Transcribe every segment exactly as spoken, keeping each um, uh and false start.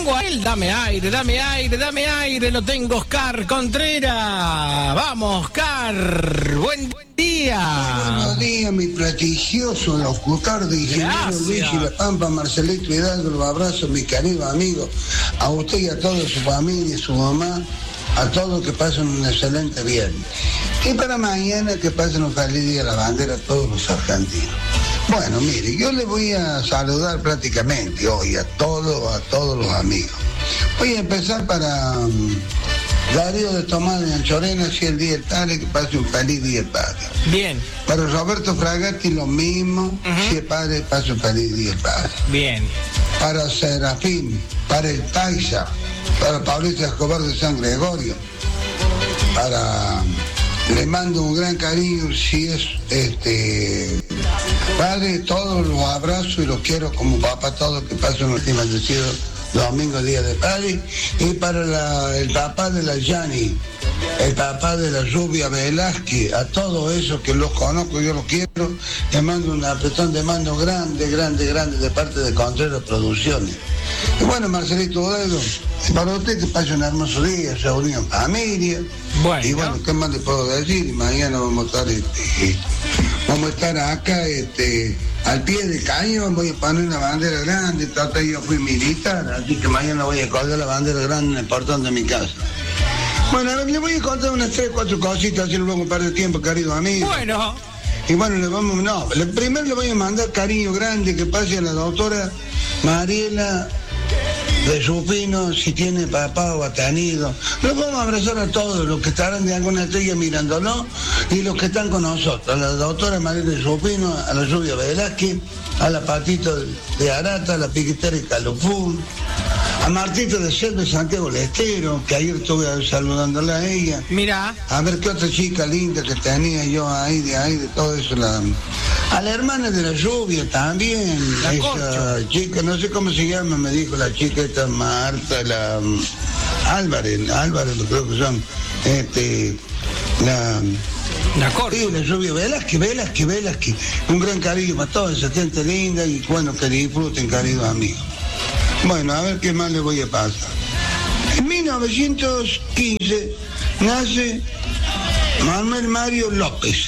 tengo a él, dame aire, dame aire, dame aire, lo tengo, Oscar Contreras. Vamos, Oscar, buen día. Buenos días, mi prestigioso locutor de Ingeniero Luis y La Pampa, Marcelito Hidalgo, los abrazos, mi querido amigo, a usted y a toda su familia, su mamá, a todos que pasen un excelente viernes. Y para mañana que pasen un feliz día de la bandera a todos los argentinos. Bueno, mire, yo le voy a saludar prácticamente hoy a todos, a todos los amigos. Voy a empezar para um, Darío de Tomás de Anchorena, si el día del padre, que pase un feliz día del padre. Bien. Para Roberto Fragatti lo mismo, uh-huh. Si el padre, pase un feliz día del padre. Bien. Para Serafín, para el Taisa, para Paulito Escobar de San Gregorio, para... Le mando un gran cariño, si es este padre, todos los abrazo y los quiero como papá, todos que pasen un bendecido domingo, día de padre. Y para la, el papá de la Yani, el papá de la Rubia Velázquez, a todos esos que los conozco, yo los quiero, le mando un apretón de mano grande, grande, grande de parte de Contreras Producciones. Y bueno, Marcelito Hidalgo, para usted que pase un hermoso día, reunión familia. Bueno. Y bueno, ¿qué más le puedo decir? Y mañana vamos a estar, este, vamos a estar acá, este, al pie del cañón, voy a poner una bandera grande, tata, yo fui militar, así que mañana voy a colgar la bandera grande en el portón de mi casa. Bueno, a ver, le voy a contar unas tres, cuatro cositas, así no vamos a perder tiempo, querido amigo. Bueno. Y bueno, le vamos, no, le, primero le voy a mandar cariño grande que pase a la doctora Mariela de Supino, si tiene papá o ha tenido. Los vamos a abrazar a todos los que estarán de alguna estrella mirándolo y los que están con nosotros. A la doctora Mariela de Supino, a la Rubia Velázquez, a la Patito de Arata, a la Piquetera de Calufún, a Martito de Selva Santiago Lestero, que ayer estuve saludándola a ella. Mira. A ver qué otra chica linda que tenía yo ahí, de ahí, de todo eso. La... A la hermana de la Lluvia también. La esa Corcho. chica, no sé cómo se llama, me dijo la chica esta Marta, la um, Álvarez, Álvarez, creo que son. Este, la... La Corcho. Sí, la Lluvia, Velázquez, Velázquez, Velázquez. Un gran cariño para toda esa gente linda y bueno, que disfruten, queridos amigos. Bueno, a ver qué más le voy a pasar. En mil novecientos quince nace Manuel Mario López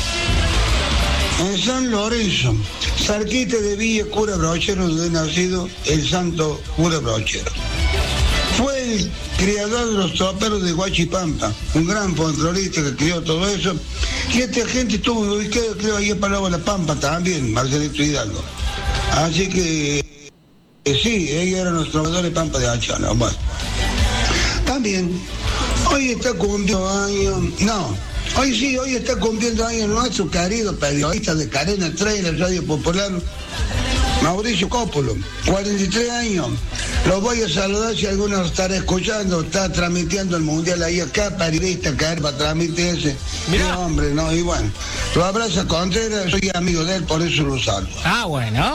en San Lorenzo, cerquita de Villa Cura Brochero, donde nacido el santo Cura Brochero. Fue el criador de los troperos de Huachipampa, un gran folclorista que crió todo eso. Y esta gente estuvo ubicada, creo, ahí para la Pampa también, Marcelito Hidalgo. Así que... Eh, sí, ella era nuestro trovador de Pampa de Achana. Bueno, también, hoy está cumpliendo años, no, hoy sí, hoy está cumpliendo años nuestro querido periodista de Cadena tres, la Radio Popular, Mauricio Coppola, cuarenta y tres años. Lo voy a saludar si alguno lo estará escuchando, está transmitiendo el mundial ahí acá, periodista que para transmitir ese. Qué hombre, no, y bueno, lo abraza Contreras, soy amigo de él, por eso lo salvo. Ah, bueno.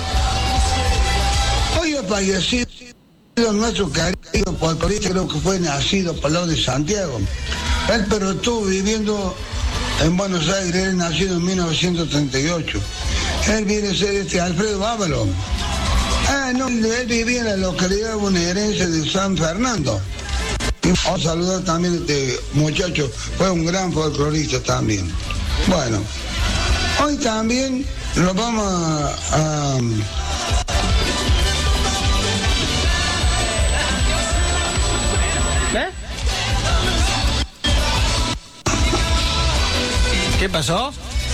Hoy ha fallecido nuestro querido folclorista, creo que fue nacido por lado de Santiago. Él pero estuvo viviendo en Buenos Aires, él nacido en mil novecientos treinta y ocho. Él viene a ser este Alfredo Bávaro. Ah, no, él vivía en la localidad bonaerense de San Fernando. Y vamos a saludar también a este muchacho, fue un gran folclorista también. Bueno, hoy también nos vamos a... a ¿Eh? ¿Qué pasó?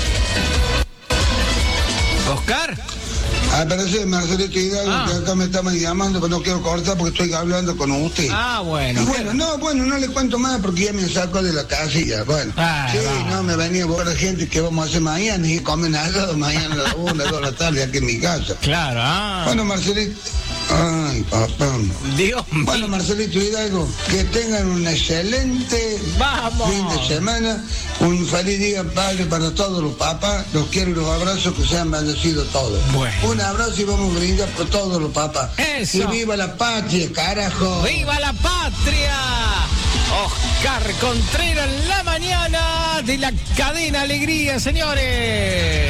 ¿Oscar? Ah, parece Marcelito Hidalgo, Ah. que acá me estaban llamando, pero no quiero cortar porque estoy hablando con usted. Ah, bueno. Y bueno, no, bueno, no le cuento más porque ya me saco de la casilla. Bueno, Ah, sí, va. no, me venía a buscar gente que vamos a hacer mañana y comen asado mañana a las una, dos de la tarde aquí en mi casa. Claro, ah. Bueno, Marcelito, ay, papá. Dios mío. Bueno, Marcelito Hidalgo, que tengan un excelente Vamos. fin de semana, un feliz día padre para todos los papás, los quiero y los abrazos, que sean bendecidos todos. Bueno. Un abrazo y vamos a brindar por todos los papás. Eso. Y viva la patria, carajo. ¡Viva la patria! Oscar Contreras en la mañana de la cadena Alegría, señores.